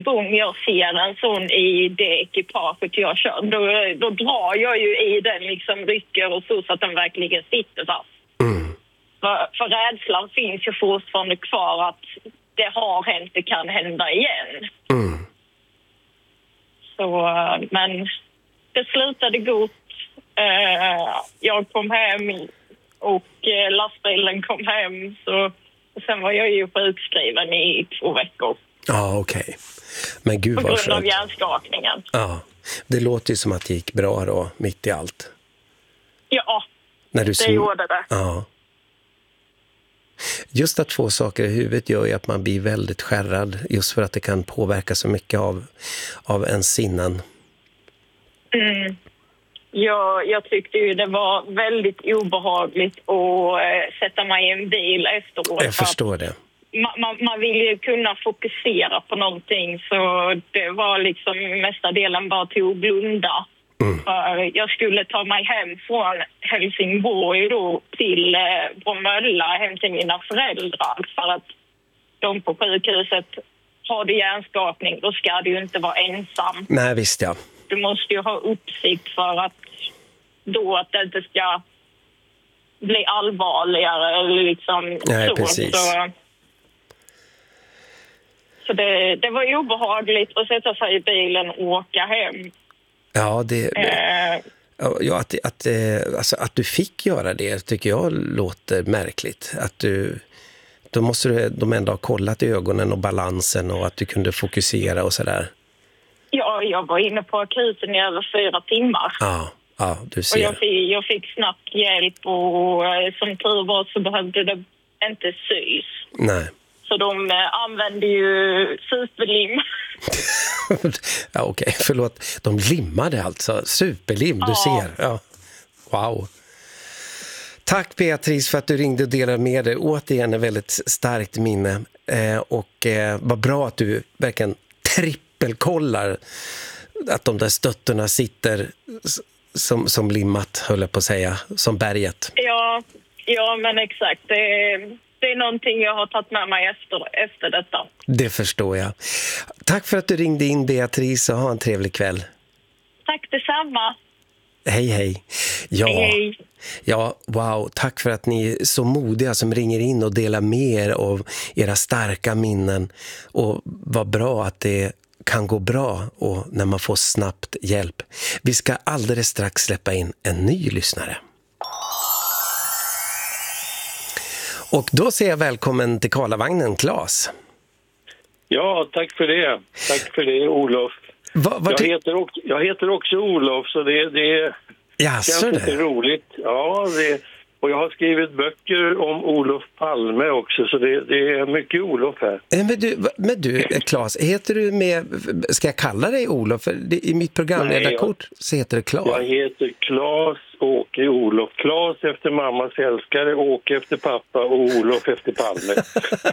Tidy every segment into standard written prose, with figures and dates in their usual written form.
gång jag ser en sån i det ekipaget jag kör, då drar jag ju i den, liksom rycker och så att den verkligen sitter fast. För rädslan finns ju fortfarande kvar att det har hänt, det kan hända igen. Så, men det slutade gott. Jag kom hem och lastbilen kom hem, så sen var jag ju sjukskriven i 2 veckor. Ja, okej. Men gud vad skönt. På grund av hjärnskakningen. Ja, det låter ju som att det gick bra då, mitt i allt. Ja, när du det gjorde det. Ja. Just att få saker i huvudet gör ju att man blir väldigt skärrad, just för att det kan påverka så mycket av ens sinnen. Jag tyckte ju det var väldigt obehagligt att sätta mig i en bil efteråt. Jag förstår det. Man vill ju kunna fokusera på någonting, så det var liksom mesta delen bara till att blunda. För jag skulle ta mig hem från Helsingborg då till Bromölla, hem till mina föräldrar, för att de på sjukhuset har det hjärnskakning, då ska du ju inte vara ensam. Nej, visst ja. Du måste ju ha uppsikt för att det inte ska bli allvarligare eller liksom. Nej, så. precis. Så det var obehagligt att sätta sig i bilen och åka hem. Ja, att du fick göra det tycker jag låter märkligt. Då måste de ändå ha kollat ögonen och balansen och att du kunde fokusera och sådär. Ja, jag var inne på akuten i över 4 timmar. Ja, du ser. Och jag fick snabbt hjälp, och som tur var så behövde det inte sys. Nej. Så de använde ju superlim. Ja, okej. Förlåt. De limmade alltså. Superlim, du ser. Ja. Wow. Tack Beatrice för att du ringde och delade med dig. Återigen ett väldigt starkt minne. Vad bra att du verkligen trippelkollar att de där stötterna sitter som limmat, höll jag på att säga, som berget. Ja, men exakt. Det är någonting jag har tagit med mig efter detta. Det förstår jag. Tack för att du ringde in, Beatrice, och ha en trevlig kväll. Tack detsamma. Hej. Ja, hej. Ja, wow. Tack för att ni är så modiga som ringer in och delar med er av era starka minnen. Och vad bra att det kan gå bra och när man får snabbt hjälp. Vi ska alldeles strax släppa in en ny lyssnare. Och då säger jag välkommen till Karlavagnen, Claes. Ja, tack för det. Tack för det, Olof. Jag heter också Olof, så det känns lite roligt. Ja, och jag har skrivit böcker om Olof Palme också, så det är mycket Olof här. Men du, Claes, heter du med, ska jag kalla dig Olof? För i mitt programledarkort så heter det Claes. Jag heter Claes Åke Olof. Claes efter mammas älskare, Åke efter pappa och Olof efter Palme.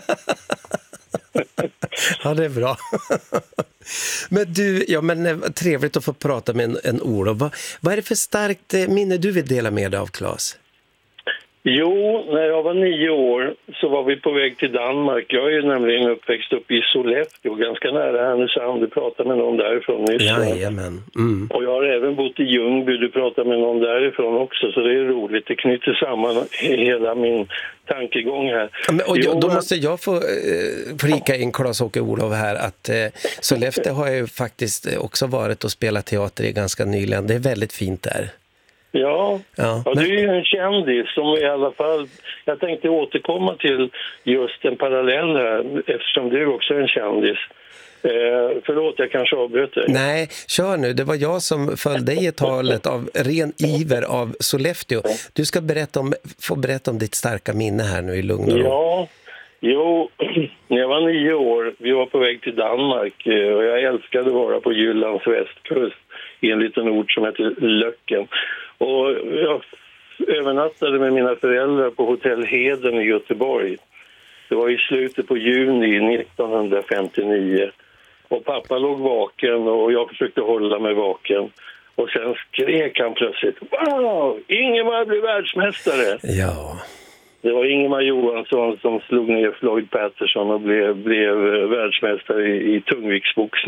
Ja, det är bra. Men du, trevligt att få prata med en Olof. Vad är det för starkt minne du vill dela med dig av, Claes? Jo, när jag var 9 år så var vi på väg till Danmark. Jag är nämligen uppväxt uppe i Sollefteå, ganska nära Härnösand. Du pratade med någon därifrån nyss. Jajamän. Och jag har även bott i Ljungby, du pratade med någon därifrån också. Så det är roligt, det knyter samman hela min tankegång här. Då måste jag få flika in Claes-Åke Olof här att Sollefteå har jag ju faktiskt också varit och spelat teater i ganska nyligen. Det är väldigt fint där. Ja, du är ju en kändis som i alla fall, jag tänkte återkomma till just en parallell här eftersom du också är en kändis. Förlåt, jag kanske avbröt dig. Nej, kör nu. Det var jag som följde i talet av ren iver av Sollefteå. Du ska få berätta om ditt starka minne här nu i lugn och ro. Ja, jo, när jag var 9 år, vi var på väg till Danmark och jag älskade att vara på Jyllands västkust i en liten ort som heter Löcken. Och jag övernattade med mina föräldrar på Hotell Heden i Göteborg. Det var i slutet på juni 1959. Och pappa låg vaken och jag försökte hålla mig vaken. Och sen skrek han plötsligt: "Wow! Ingemar blir världsmästare!" Ja. Det var Ingemar Johansson som slog ner Floyd Patterson och blev världsmästare i tungviktsboxning.